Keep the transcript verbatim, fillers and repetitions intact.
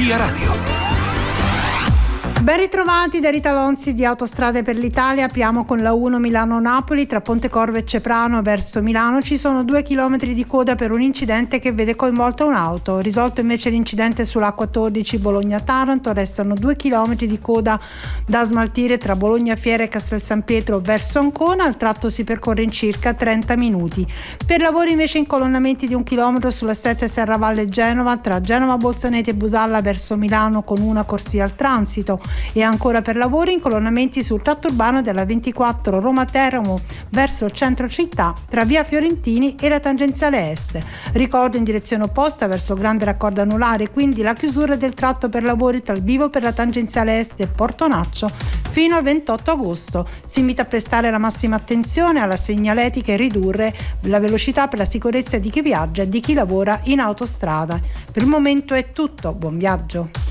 Via Radio. Ben ritrovati da Rita Lonzi di Autostrade per l'Italia. Apriamo con la uno Milano-Napoli. Tra Pontecorvo e Ceprano verso Milano ci sono due chilometri di coda per un incidente che vede coinvolta un'auto. Risolto invece l'incidente sull'A quattordici Bologna-Taranto, restano due chilometri di coda da smaltire tra Bologna Fiera e Castel San Pietro verso Ancona. Il tratto si percorre in circa trenta minuti. Per lavori invece incolonnamenti di un chilometro sulla sette Serravalle Genova tra Genova Bolzaneto e Busalla verso Milano con una corsia al transito. E ancora per lavori incolonnamenti sul tratto urbano della ventiquattro Roma-Teramo verso il centro città tra via Fiorentini e la tangenziale est. Ricordo in direzione opposta verso Grande Raccordo Anulare, quindi la chiusura del tratto per lavori tra il Vivo per la tangenziale est e Portonaccio fino al ventotto agosto. Si invita a prestare la massima attenzione alla segnaletica e ridurre la velocità per la sicurezza di chi viaggia e di chi lavora in autostrada. Per il momento è tutto, buon viaggio.